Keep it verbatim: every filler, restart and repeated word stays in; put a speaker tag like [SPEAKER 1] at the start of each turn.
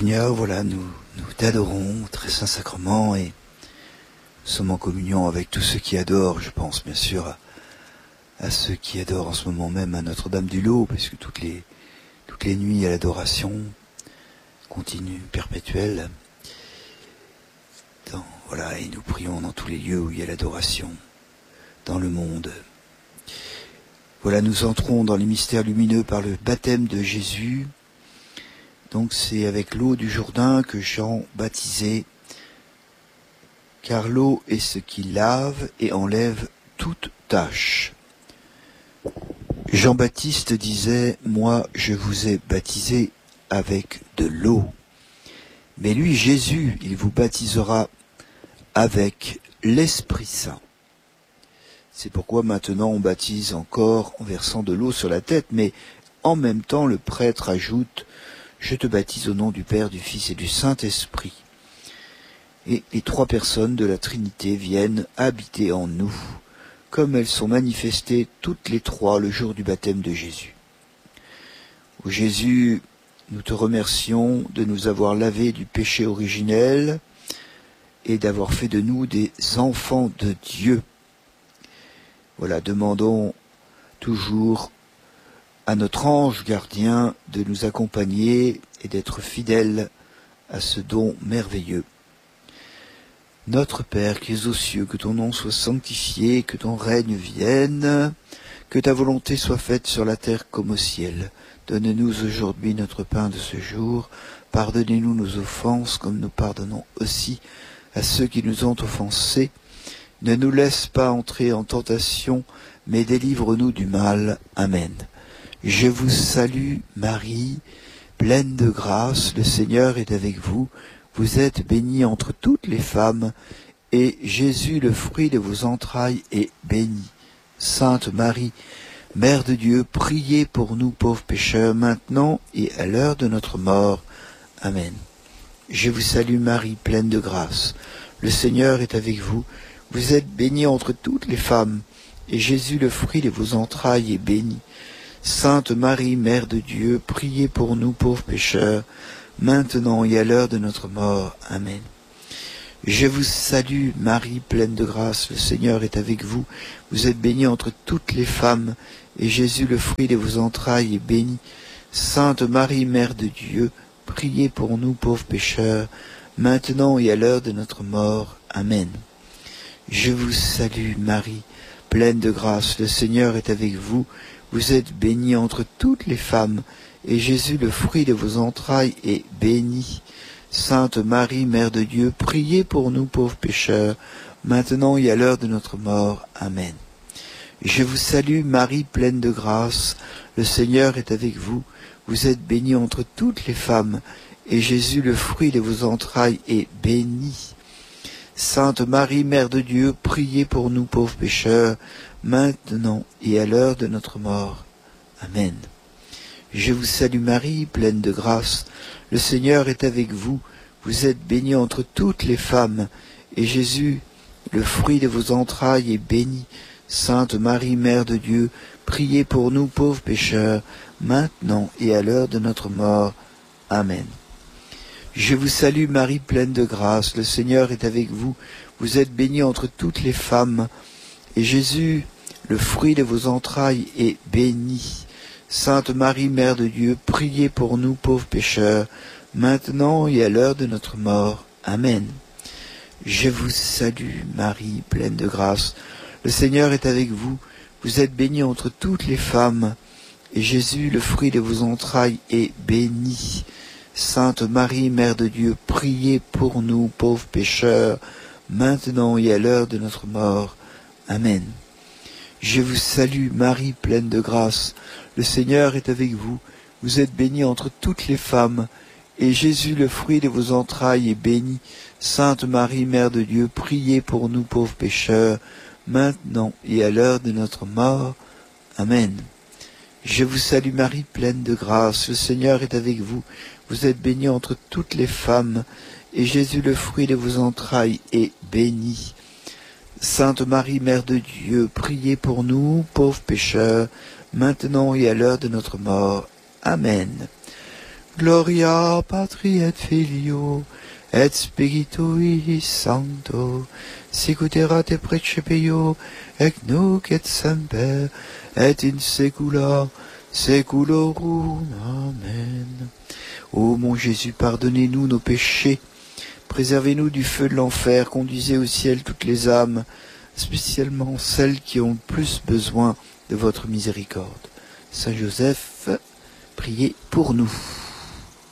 [SPEAKER 1] Seigneur, voilà, nous, nous t'adorons, très saint sacrement, et nous sommes en communion avec tous ceux qui adorent. Je pense bien sûr à, à ceux qui adorent en ce moment même à Notre-Dame-du-Lot, parce que toutes les, toutes les nuits à l'adoration continue, perpétuelle. Dans, voilà, et nous prions dans tous les lieux où il y a l'adoration, dans le monde. Voilà, nous entrons dans les mystères lumineux par le baptême de Jésus. Donc c'est avec l'eau du Jourdain que Jean baptisait, car l'eau est ce qui lave et enlève toute tache. Jean-Baptiste disait, « Moi, je vous ai baptisé avec de l'eau. Mais lui, Jésus, il vous baptisera avec l'Esprit Saint. » C'est pourquoi maintenant on baptise encore en versant de l'eau sur la tête, mais en même temps le prêtre ajoute, « Je te baptise au nom du Père, du Fils et du Saint-Esprit. » Et les trois personnes de la Trinité viennent habiter en nous, comme elles sont manifestées toutes les trois le jour du baptême de Jésus. Ô Jésus, nous te remercions de nous avoir lavés du péché originel et d'avoir fait de nous des enfants de Dieu. Voilà, demandons toujours à notre ange gardien de nous accompagner et d'être fidèles à ce don merveilleux. Notre Père qui es aux cieux, que ton nom soit sanctifié, que ton règne vienne, que ta volonté soit faite sur la terre comme au ciel. Donne-nous aujourd'hui notre pain de ce jour. Pardonnez-nous nos offenses comme nous pardonnons aussi à ceux qui nous ont offensés. Ne nous laisse pas entrer en tentation, mais délivre-nous du mal. Amen. Je vous salue, Marie, pleine de grâce, le Seigneur est avec vous. Vous êtes bénie entre toutes les femmes, et Jésus, le fruit de vos entrailles, est béni. Sainte Marie, Mère de Dieu, priez pour nous pauvres pécheurs, maintenant et à l'heure de notre mort. Amen. Je vous salue, Marie, pleine de grâce. Le Seigneur est avec vous. Vous êtes bénie entre toutes les femmes, et Jésus, le fruit de vos entrailles, est béni. Sainte Marie, Mère de Dieu, priez pour nous pauvres pécheurs, maintenant et à l'heure de notre mort. Amen. Je vous salue, Marie, pleine de grâce, le Seigneur est avec vous. Vous êtes bénie entre toutes les femmes, et Jésus, le fruit de vos entrailles, est béni. Sainte Marie, Mère de Dieu, priez pour nous pauvres pécheurs, maintenant et à l'heure de notre mort. Amen. Je vous salue, Marie, pleine de grâce, le Seigneur est avec vous. Vous êtes bénie entre toutes les femmes, et Jésus, le fruit de vos entrailles, est béni. Sainte Marie, Mère de Dieu, priez pour nous pauvres pécheurs, maintenant et à l'heure de notre mort. Amen. Je vous salue, Marie, pleine de grâce, le Seigneur est avec vous. Vous êtes bénie entre toutes les femmes, et Jésus, le fruit de vos entrailles, est béni. Sainte Marie, Mère de Dieu, priez pour nous pauvres pécheurs, maintenant et à l'heure de notre mort. Amen. Je vous salue Marie, pleine de grâce, le Seigneur est avec vous. Vous êtes bénie entre toutes les femmes, et Jésus, le fruit de vos entrailles, est béni. Sainte Marie, Mère de Dieu, priez pour nous pauvres pécheurs, maintenant et à l'heure de notre mort. Amen. Je vous salue Marie, pleine de grâce, le Seigneur est avec vous. Vous êtes bénie entre toutes les femmes, et Jésus, le fruit de vos entrailles, est béni. Sainte Marie, Mère de Dieu, priez pour nous pauvres pécheurs, maintenant et à l'heure de notre mort. Amen. Je vous salue Marie, pleine de grâce, le Seigneur est avec vous. Vous êtes bénie entre toutes les femmes, et Jésus, le fruit de vos entrailles, est béni. Sainte Marie, Mère de Dieu, priez pour nous pauvres pécheurs, maintenant et à l'heure de notre mort. Amen. Je vous salue Marie, pleine de grâce, le Seigneur est avec vous. Vous êtes bénie entre toutes les femmes, et Jésus, le fruit de vos entrailles, est béni. Sainte Marie, Mère de Dieu, priez pour nous pauvres pécheurs, maintenant et à l'heure de notre mort. Amen. Je vous salue Marie, pleine de grâce, le Seigneur est avec vous. Vous êtes bénie entre toutes les femmes, et Jésus, le fruit de vos entrailles, est béni. Sainte Marie, Mère de Dieu, priez pour nous, pauvres pécheurs, maintenant et à l'heure de notre mort. Amen. Gloria Patri et Filio, et Spiritui Sancto, sicut erat et precepio, ec nunc et semper, et in saecula saeculorum. Amen. Ô mon Jésus, pardonnez-nous nos péchés, préservez-nous du feu de l'enfer, conduisez au ciel toutes les âmes, spécialement celles qui ont le plus besoin de votre miséricorde. Saint Joseph, priez pour nous.